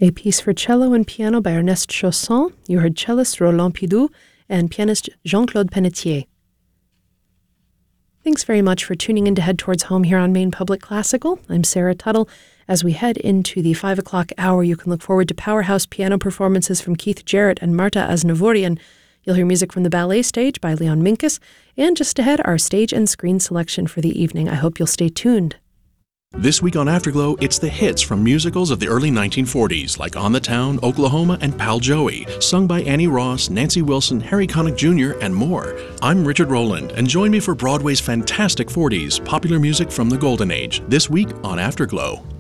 A piece for cello and piano by Ernest Chausson. You heard cellist Roland Pidou and pianist Jean-Claude Pennetier. Thanks very much for tuning in to Head Towards Home here on Maine Public Classical. I'm Sarah Tuttle. As we head into the 5 o'clock hour, you can look forward to powerhouse piano performances from Keith Jarrett and Marta Aznavourian. You'll hear music from the ballet stage by Leon Minkus. And just ahead, our stage and screen selection for the evening. I hope you'll stay tuned. This week on Afterglow, it's the hits from musicals of the early 1940s, like On the Town, Oklahoma, and Pal Joey, sung by Annie Ross, Nancy Wilson, Harry Connick Jr., and more. I'm Richard Rowland, and join me for Broadway's fantastic 40s, popular music from the Golden Age, this week on Afterglow.